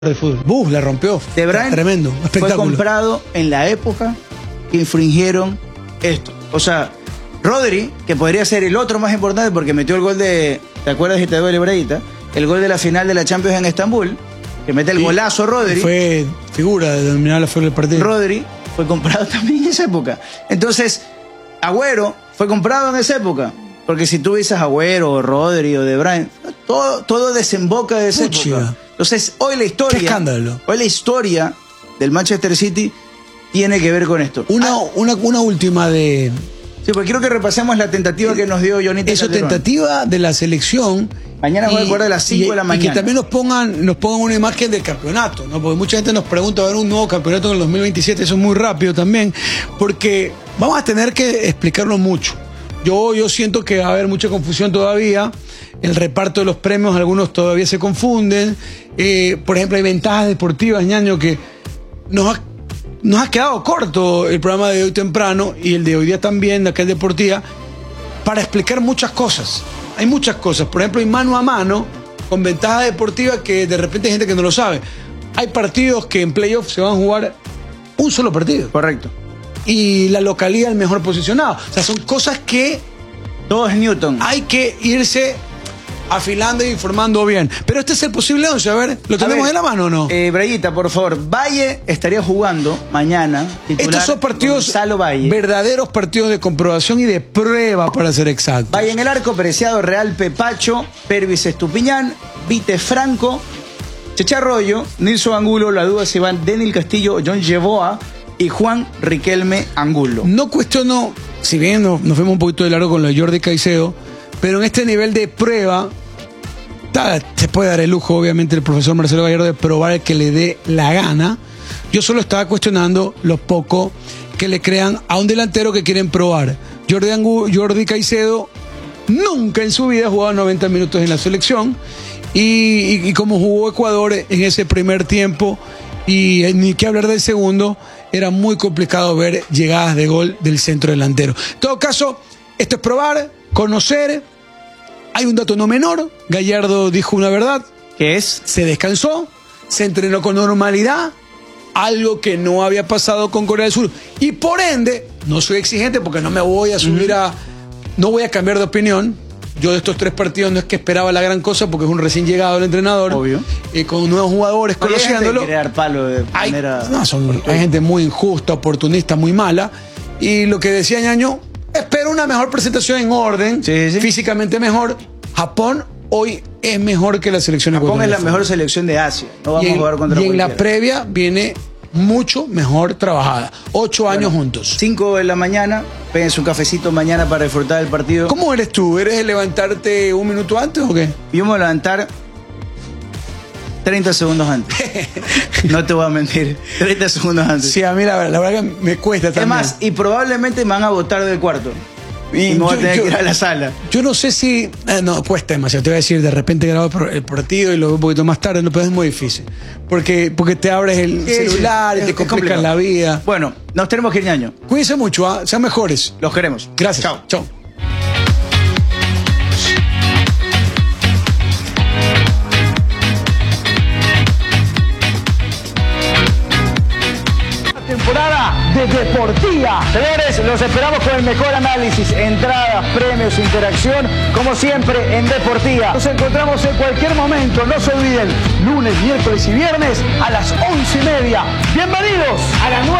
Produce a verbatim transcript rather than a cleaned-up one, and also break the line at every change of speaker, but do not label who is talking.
de fútbol. Bus, la rompió.
De Bruyne
tremendo, espectáculo.
Fue comprado en la época que infringieron esto. O sea, Rodri, que podría ser el otro más importante porque metió el gol de, ¿te acuerdas si te duele, Braguita? El gol de la final de la Champions en Estambul, que mete el sí, golazo Rodri.
Fue figura de dominar la fuera del partido.
Rodri fue comprado también en esa época. Entonces, Agüero fue comprado en esa época. Porque si tú dices Agüero o Rodri o De Bruyne, todo, todo desemboca de esa
Puchiga.
época. Entonces, hoy la historia.
Qué escándalo.
Hoy la historia del Manchester City tiene que ver con esto.
Una,
ah,
una, una última de.
Sí, porque quiero que repasemos la tentativa que nos dio Jonita
Eso,
Calderón.
tentativa de la selección.
Mañana voy a acordar a las cinco de la mañana.
Y que también nos pongan, nos pongan una imagen del campeonato, ¿no? Porque mucha gente nos pregunta, ¿va a haber un nuevo campeonato en el dos mil veintisiete? Eso es muy rápido también, porque vamos a tener que explicarlo mucho. Yo, yo siento que va a haber mucha confusión todavía. El reparto de los premios, algunos todavía se confunden. Eh, por ejemplo, hay ventajas deportivas, ñaño, que nos ha, nos ha quedado corto el programa de hoy temprano y el de hoy día también, de acá en Deportiva, para explicar muchas cosas. Hay muchas cosas. Por ejemplo, hay mano a mano con ventajas deportivas que de repente hay gente que no lo sabe. Hay partidos que en playoffs se van a jugar un solo partido.
Correcto.
Y la localidad el mejor posicionado. O sea, son cosas que
todo es Newton.
Hay que irse afilando e informando bien. Pero este es el posible once, a ver, ¿lo tenemos en la mano o no?
Eh, Braguita, por favor, Valle estaría jugando mañana. Titular,
estos son partidos, verdaderos partidos de comprobación y de prueba, para ser exactos.
Valle en el arco, Preciado, Real, Pepacho, Pervis Estupiñán, Vite Franco, Cheche Arroyo, Nilson Angulo, la duda se van Denil Castillo, John Yeboah y Juan Riquelme Angulo.
No cuestiono, si bien nos, nos fuimos un poquito de largo con lo de Jordi Caicedo, pero en este nivel de prueba, ta, se puede dar el lujo, obviamente, el profesor Marcelo Gallardo de probar el que le dé la gana. Yo solo estaba cuestionando lo poco que le crean a un delantero que quieren probar. Jordi, Angu, Jordi Caicedo nunca en su vida ha jugado noventa minutos en la selección y, y, y como jugó Ecuador en ese primer tiempo, y ni que hablar del segundo, era muy complicado ver llegadas de gol del centro delantero. En todo caso, esto es probar, conocer. Hay un dato no menor, Gallardo dijo una verdad.
¿Qué es?
Se descansó, se entrenó con normalidad, algo que no había pasado con Corea del Sur. Y por ende, no soy exigente porque no me voy a subir uh-huh. a... No voy a cambiar de opinión. Yo de estos tres partidos no es que esperaba la gran cosa porque es un recién llegado el entrenador.
Obvio.
Eh, con nuevos jugadores,
Oye,
conociéndolo.
Hay gente, crear palo de
hay,
manera...
no, son, hay gente muy injusta, oportunista, muy mala. Y lo que decía Ñaño, espero una mejor presentación en orden,
sí, sí.
físicamente mejor. Japón hoy es mejor que la selección
Japón
ecuatoriana.
es la mejor selección de Asia. No vamos
en,
a jugar contra
Y en
cualquiera.
la previa viene mucho mejor trabajada. Ocho bueno, años juntos.
Cinco de la mañana, péguense un cafecito mañana para disfrutar del partido.
¿Cómo eres tú? ¿Eres de levantarte un minuto antes o qué?
Yo me voy a levantar treinta segundos antes. No te voy a mentir. treinta segundos antes.
Sí, a mí la, la verdad que me cuesta también.
Es más, y probablemente me van a botar del cuarto. Y, y me voy a tener yo, que ir a la sala.
Yo no sé si... Eh, no, cuesta demasiado. Te voy a decir, de repente grabo el partido y lo veo un poquito más tarde, no, pero es muy difícil. Porque, porque te abres el sí, celular sí, y te complicas la vida.
Bueno, nos tenemos que ir, Ñaño.
Cuídense mucho, ¿eh? Sean mejores.
Los queremos.
Gracias.
Chao.
Chao.
Temporada de Deportiva. Señores, los esperamos con el mejor análisis, entradas, premios, interacción, como siempre en Deportiva. Nos encontramos en cualquier momento, no se olviden, lunes, miércoles y viernes a las once y media. Bienvenidos a la nueva